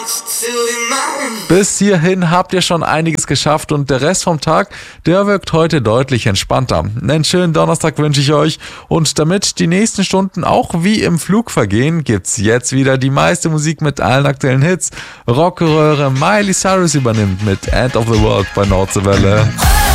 Bis hierhin habt ihr schon einiges geschafft und der Rest vom Tag, der wirkt heute deutlich entspannter. Einen schönen Donnerstag wünsche ich euch und damit die nächsten Stunden auch wie im Flug vergehen, gibt's jetzt wieder die meiste Musik mit allen aktuellen Hits. Rockröhre Miley Cyrus übernimmt mit End of the World bei Nordseewelle.